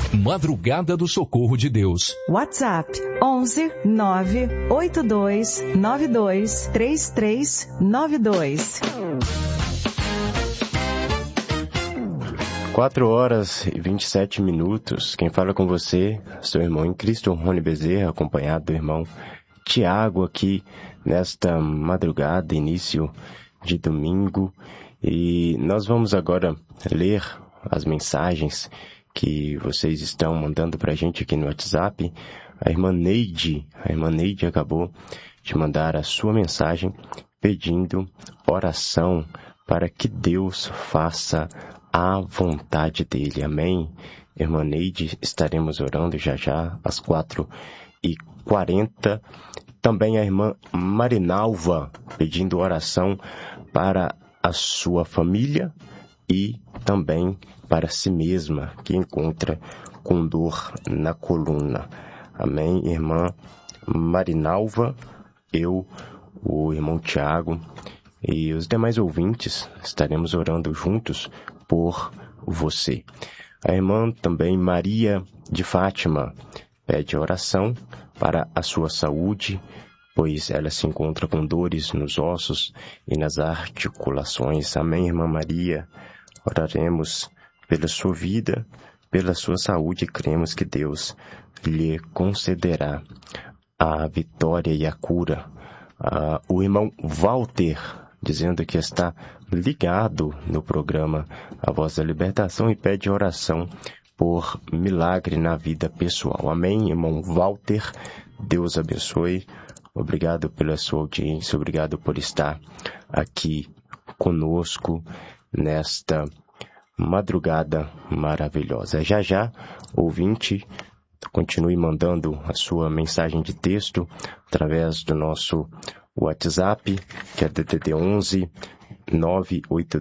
Madrugada do Socorro de Deus. WhatsApp 11 982 92 3392. 4h27. Quem fala com você, seu irmão em Cristo, Rony Bezerra, acompanhado do irmão Tiago, aqui nesta madrugada, início de domingo. E nós vamos agora ler as mensagens que vocês estão mandando para a gente aqui no WhatsApp. A irmã Neide acabou de mandar a sua mensagem pedindo oração para que Deus faça a vontade dele. Amém? Irmã Neide, estaremos orando já às 4h40. Também a irmã Marinalva pedindo oração para a sua família e também para si mesma, que encontra com dor na coluna. Amém, irmã Marinalva, o irmão Tiago e os demais ouvintes estaremos orando juntos por você. A irmã também Maria de Fátima pede oração para a sua saúde, pois ela se encontra com dores nos ossos e nas articulações. Amém, irmã Maria. Oraremos pela sua vida, pela sua saúde, e cremos que Deus lhe concederá a vitória e a cura. O irmão Walter, dizendo que está ligado no programa A Voz da Libertação e pede oração por milagre na vida pessoal. Amém, irmão Walter. Deus abençoe. Obrigado pela sua audiência, obrigado por estar aqui conosco nesta madrugada maravilhosa. Já, ouvinte, continue mandando a sua mensagem de texto através do nosso WhatsApp, que é DDD 11 982